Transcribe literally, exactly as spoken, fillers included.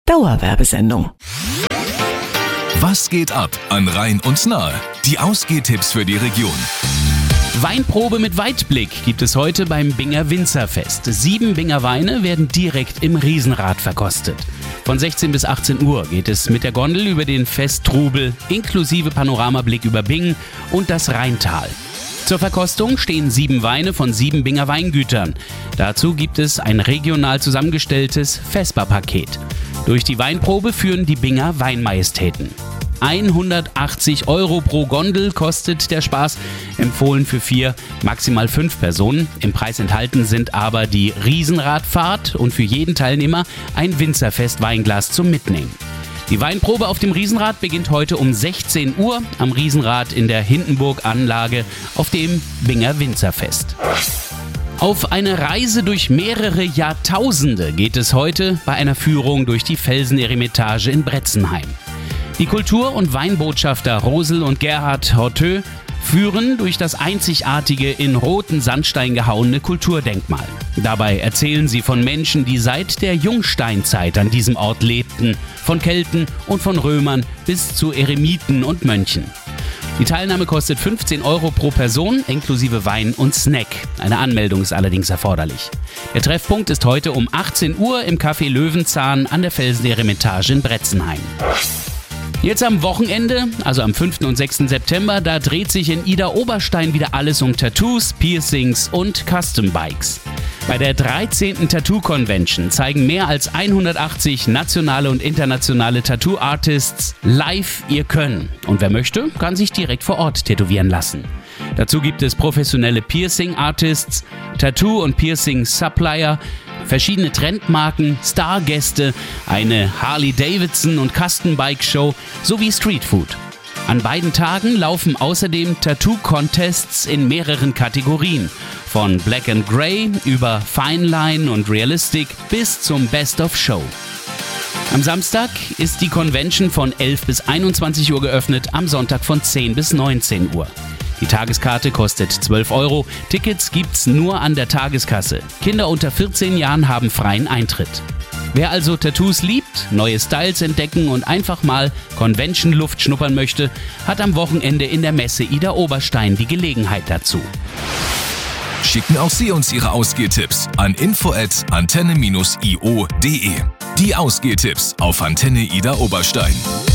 Dauerwerbesendung. Was geht ab an Rhein und Nahe? Die Ausgehtipps für die Region. Weinprobe mit Weitblick gibt es heute beim Binger Winzerfest. Sieben Binger Weine werden direkt im Riesenrad verkostet. Von sechzehn bis achtzehn Uhr geht es mit der Gondel über den Festtrubel inklusive Panoramablick über Bingen und das Rheintal. Zur Verkostung stehen sieben Weine von sieben Binger Weingütern. Dazu gibt es ein regional zusammengestelltes Vesper-Paket. Durch die Weinprobe führen die Binger Weinmajestäten. hundertachtzig Euro pro Gondel kostet der Spaß, empfohlen für vier, maximal fünf Personen. Im Preis enthalten sind aber die Riesenradfahrt und für jeden Teilnehmer ein Winzerfest-Weinglas zum Mitnehmen. Die Weinprobe auf dem Riesenrad beginnt heute um sechzehn Uhr am Riesenrad in der Hindenburg-Anlage auf dem Binger Winzerfest. Auf eine Reise durch mehrere Jahrtausende geht es heute bei einer Führung durch die Felseneremitage in Bretzenheim. Die Kultur- und Weinbotschafter Rosel und Gerhard Horteux führen durch das einzigartige in roten Sandstein gehauene Kulturdenkmal. Dabei erzählen sie von Menschen, die seit der Jungsteinzeit an diesem Ort lebten, von Kelten und von Römern bis zu Eremiten und Mönchen. Die Teilnahme kostet fünfzehn Euro pro Person, inklusive Wein und Snack. Eine Anmeldung ist allerdings erforderlich. Der Treffpunkt ist heute um achtzehn Uhr im Café Löwenzahn an der Felseneremitage in Bretzenheim. Jetzt am Wochenende, also am fünften und sechsten September, da dreht sich in Idar-Oberstein wieder alles um Tattoos, Piercings und Custom Bikes. Bei der dreizehnten Tattoo-Convention zeigen mehr als hundertachtzig nationale und internationale Tattoo-Artists live ihr Können. Und wer möchte, kann sich direkt vor Ort tätowieren lassen. Dazu gibt es professionelle Piercing-Artists, Tattoo- und Piercing-Supplier, verschiedene Trendmarken, Stargäste, eine Harley-Davidson- und Custom-Bike-Show sowie Streetfood. An beiden Tagen laufen außerdem Tattoo-Contests in mehreren Kategorien. Von Black and Grey über Fine Line und Realistic bis zum Best of Show. Am Samstag ist die Convention von elf bis einundzwanzig Uhr geöffnet, am Sonntag von zehn bis neunzehn Uhr. Die Tageskarte kostet zwölf Euro, Tickets gibt's nur an der Tageskasse. Kinder unter vierzehn Jahren haben freien Eintritt. Wer also Tattoos liebt, neue Styles entdecken und einfach mal Convention-Luft schnuppern möchte, hat am Wochenende in der Messe Idar-Oberstein die Gelegenheit dazu. Schicken auch Sie uns Ihre Ausgehtipps an info at antenne dash i o punkt de. Die Ausgehtipps auf Antenne Idar-Oberstein.